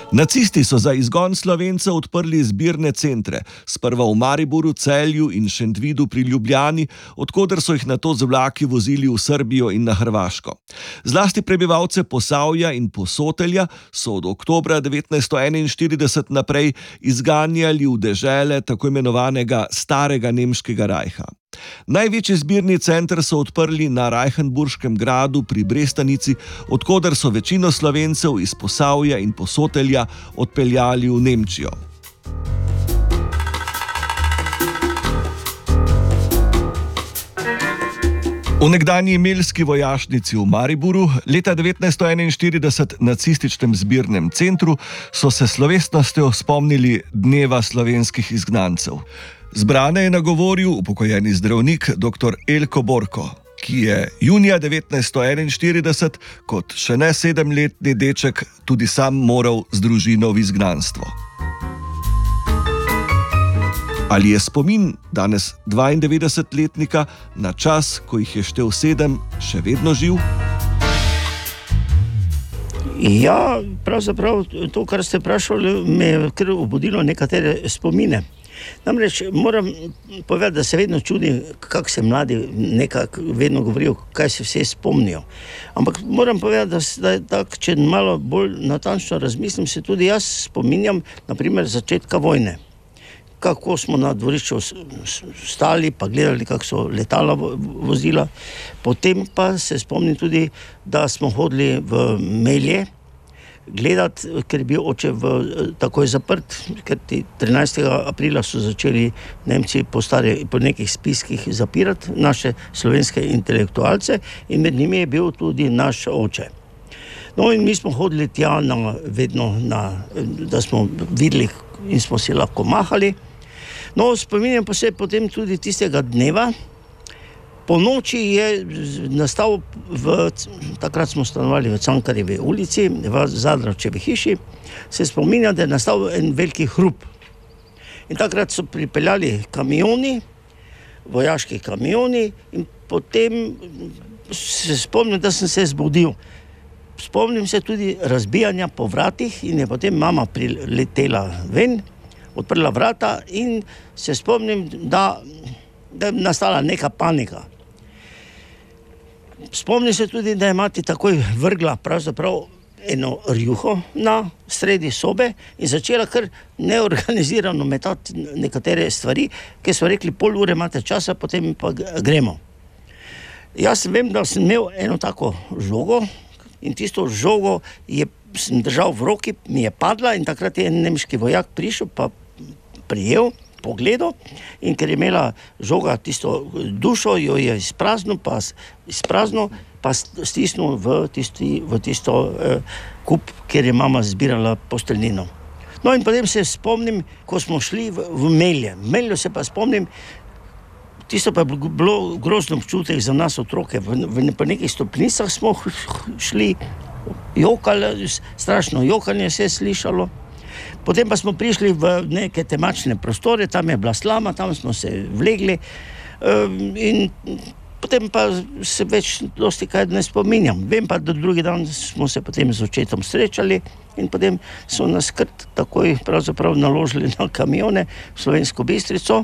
Nacisti so za izgon Slovencev odprli zbirne centre, sprva v Mariboru, Celju in Šentvidu pri Ljubljani, odkoder so jih nato z vlaki vozili v Srbijo in na Hrvaško. Zlasti prebivalce Posavja in Posotelja so od oktobra 1941 naprej izganjali v dežele tako imenovanega starega nemškega rajha. Največji zbirni center so odprli na Reichenburškem gradu pri Brestanici, odkoder so večino Slovencev iz Posavja in Posotelja odpeljali v Nemčijo. V nekdanji Imelski vojašnici v Mariboru, leta 1941 nacističnem zbirnem centru, so se slovesnostjo spomnili dneva slovenskih izgnancev. Zbrane je nagovoril upokojeni zdravnik dr. Elko Borko, ki je junija 1941 kot še ne 7-letni deček tudi sam moral z družino v izgnanstvo. Ali je spomin danes 92-letnika na čas, ko jih je štel 7, še vedno živ? Ja, pravzaprav to, kar ste vprašali, me je kar obudilo nekatere spomine. Namreč moram povedati, da se vedno čudim, kako se mladi nekako vedno govorijo, kaj se vse spomnijo. Ampak moram povedati, da je tako, če malo bolj natančno razmislim, se tudi jaz spominjam, naprimer, začetka vojne. Kako smo na dvorišču stali, pa gledali, kako so letala vozila. Potem pa se spomnim tudi, da smo hodili v Melje gledati, ker je bil oče takoj zaprt, ker 13. aprila so začeli Nemci po nekih spiskih zapirati naše slovenske intelektualce in med njimi je bil tudi naš oče. No in mi smo hodili tja vedno, da smo videli in smo si lahko mahali. No, spominjam pa se potem tudi tistega dneva. Po noči je nastal, takrat smo stanovali v Cankarjevi ulici, v Zadravčevi hiši, se spominjam, da je nastal en veliki hrup. In takrat so pripeljali kamioni, vojaški kamioni, in potem se spomnim, da sem se zbudil. Spomnim se tudi razbijanja po vratih in je potem mama priletela ven, odprla vrata in se spomnim, da je nastala neka panika. Spomnim se tudi, da je mati takoj vrgla pravzaprav eno rjuho na sredi sobe in začela kar neorganizirano metati nekatere stvari, ker so rekli, pol ure imate časa, potem pa gremo. Jaz vem, da sem imel eno tako žogo in tisto žogo sem držal v roki, mi je padla in takrat je en nemški vojak prišel, pa prijel, pogledal in ker je imela žoga tisto dušo, jo je izpraznil, pa stisnil v tisto kup, kjer je mama zbirala posteljnino. No in potem se spomnim, ko smo šli v Melje. Meljo se pa spomnim, tisto pa je bilo grozno občutek za nas otroke. Po nekih stopnicah smo šli, jokali, strašno jokanje se je slišalo. Potem pa smo prišli v neke temačne prostore, tam je bila slama, tam smo se vlegli in potem pa se več dosti kaj ne spominjam. Vem pa, da drugi dan smo se potem z očetom srečali in potem so nas kar takoj pravzaprav naložili na kamione v Slovensko Bistrico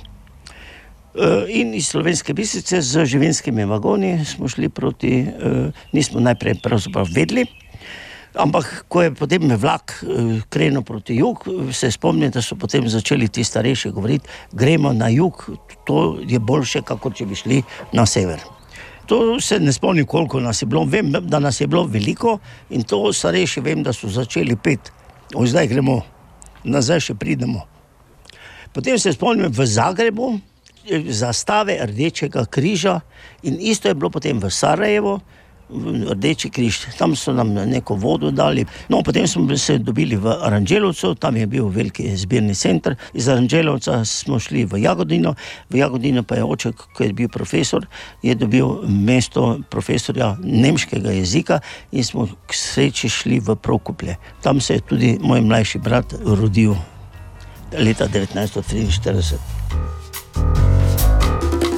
in iz Slovenske Bistrice z živinskimi vagoni smo šli proti, nismo najprej pravzaprav vedeli, ampak ko je potem vlak krenil proti jug, se spomnim, da so potem začeli ti starejši govoriti, gremo na jug, to je boljše, kako če bi šli na sever. To se ne spomnim, koliko nas je bilo, vem, da nas je bilo veliko in to starejši vem, da so začeli peti. Zdaj gremo, nazaj še pridemo. Potem se spomnim v Zagrebu, zastave Rdečega križa in isto je bilo potem v Sarajevu, Rdeči križ, tam so nam neko vodo dali. No, potem smo se dobili v Aranđelovcu, tam je bil veliki zbirni center. Iz Aranđelovca smo šli v Jagodino pa je oče, ko je bil profesor, je dobil mesto profesorja nemškega jezika in smo k sreči šli v Prokuplje. Tam se je tudi moj mlajši brat rodil leta 1943.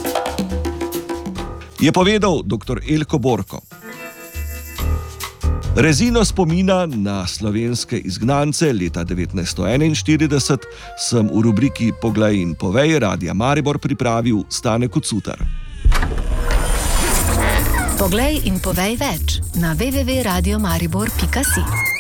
Je povedal dr. Elko Borko. Rezino spomina na slovenske izgnance leta 1941 sem v rubriki Poglej in povej Radia Maribor pripravil Stane Kocutar. Poglej in povej več na www.radiomaribor.si.